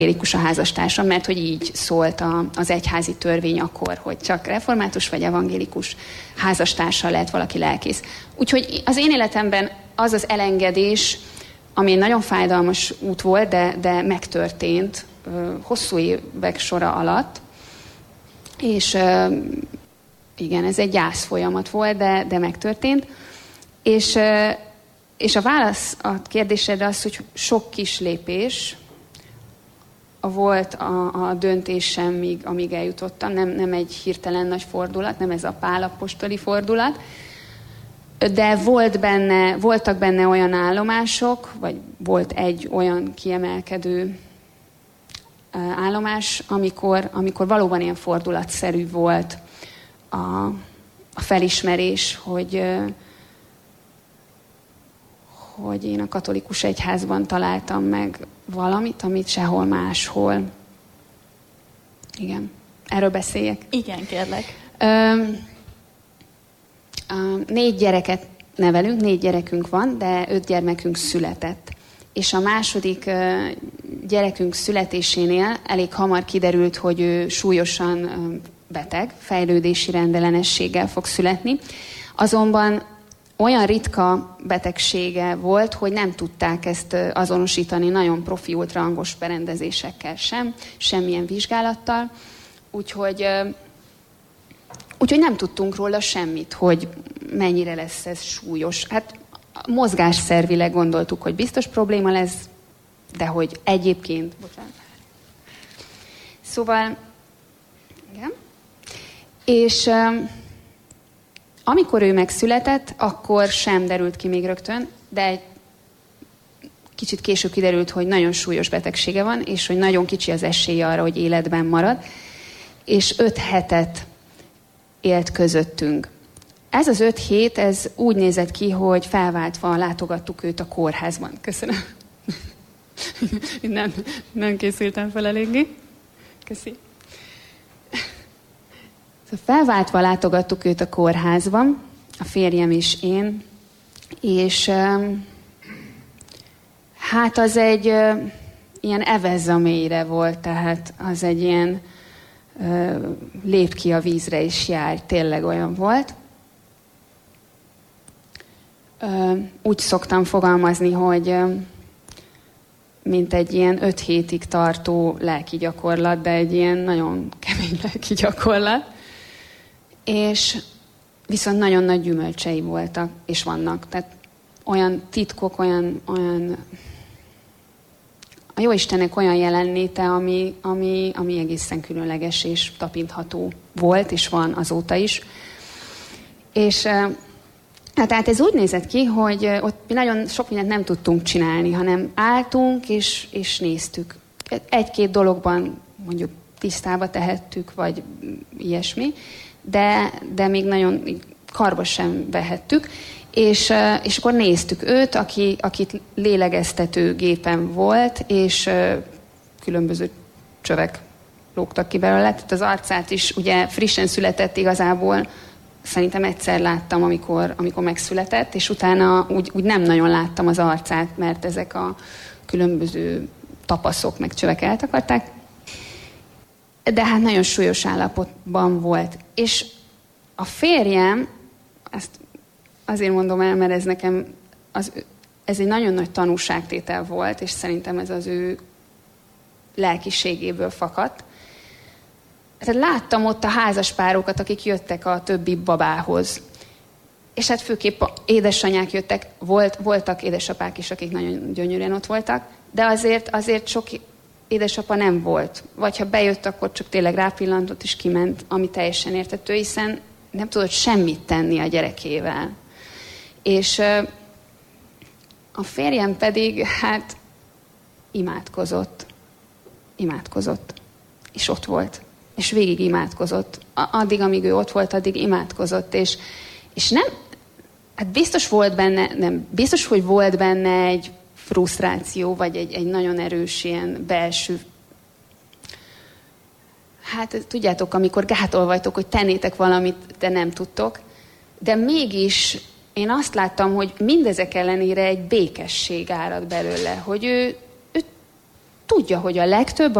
evangélikus a házastársam, mert hogy így szólt az egyházi törvény akkor, hogy csak református vagy evangélikus házastársal lehet valaki lelkész. Úgyhogy az én életemben az az elengedés, ami egy nagyon fájdalmas út volt, de megtörtént hosszú évek sora alatt, és igen, ez egy gyász folyamat volt, de megtörtént. És a válasz a kérdésedre az, hogy sok kis lépés volt a döntésem, amíg eljutottam. Nem egy hirtelen nagy fordulat, nem ez a Pál apostoli fordulat, de voltak benne olyan állomások, vagy volt egy olyan kiemelkedő állomás, amikor valóban ilyen fordulatszerű volt a felismerés, hogy én a katolikus egyházban találtam meg valamit, amit sehol máshol. Igen. Erről beszéljek? Igen, kérlek. 4 gyereket nevelünk, 4 gyerekünk van, de 5 gyermekünk született. És a második gyerekünk születésénél elég hamar kiderült, hogy ő súlyosan beteg, fejlődési rendellenességgel fog születni. Azonban olyan ritka betegsége volt, hogy nem tudták ezt azonosítani nagyon profi ultrahangos berendezésekkel semmilyen vizsgálattal. Úgyhogy nem tudtunk róla semmit, hogy mennyire lesz ez súlyos. Hát mozgásszervileg gondoltuk, hogy biztos probléma lesz, de hogy egyébként... Bocsánat. Szóval... Igen. És... amikor ő megszületett, akkor sem derült ki még rögtön, de egy kicsit később kiderült, hogy nagyon súlyos betegsége van, és hogy nagyon kicsi az esélye arra, hogy életben marad, és 5 hetet élt közöttünk. Ez az 5 hét, ez úgy nézett ki, hogy felváltva látogattuk őt a kórházban. Köszönöm. Nem készültem fel eléggé. Köszi. Felváltva látogattuk őt a kórházban, a férjem és én, és hát az egy ilyen evez a mélyre volt, tehát az egy ilyen lép ki a vízre és járj, tényleg olyan volt. Úgy szoktam fogalmazni, hogy mint egy ilyen 5 hétig tartó lelki gyakorlat, de egy ilyen nagyon kemény lelki gyakorlat. És viszont nagyon nagy gyümölcsei voltak, és vannak. Tehát olyan titkok, olyan a Jóistennek olyan jelenléte, ami egészen különleges és tapintható volt, és van azóta is. És tehát ez úgy nézett ki, hogy ott nagyon sok mindent nem tudtunk csinálni, hanem álltunk és néztük. 1-2 dologban mondjuk tisztába tehettük, vagy ilyesmi, de még nagyon karba sem vehettük, és akkor néztük őt, akit lélegeztető gépen volt, és különböző csövek lógtak ki belőle. Tehát az arcát is ugye frissen született igazából, szerintem egyszer láttam, amikor megszületett, és utána úgy nem nagyon láttam az arcát, mert ezek a különböző tapaszok meg csövek eltakarták. De hát nagyon súlyos állapotban volt. És a férjem, ezt azért mondom el, mert ez nekem, ez egy nagyon nagy tanúságtétel volt, és szerintem ez az ő lelkiségéből fakadt. Tehát láttam ott a házaspárokat, akik jöttek a többi babához. És hát főképp édesanyák jöttek, voltak édesapák is, akik nagyon gyönyörűen ott voltak, de azért sok édesapa nem volt. Vagy ha bejött, akkor csak tényleg rápillantott és kiment, ami teljesen érthető, hiszen nem tudott semmit tenni a gyerekével. És a férjem pedig hát imádkozott. És ott volt. És végig imádkozott. Addig, amíg ő ott volt, addig imádkozott. És nem, hát biztos hogy volt benne egy frusztráció, vagy egy nagyon erős ilyen belső. Hát tudjátok, amikor gátol vagytok, hogy tennétek valamit, de nem tudtok. De mégis én azt láttam, hogy mindezek ellenére egy békesség árad belőle, hogy ő tudja, hogy a legtöbb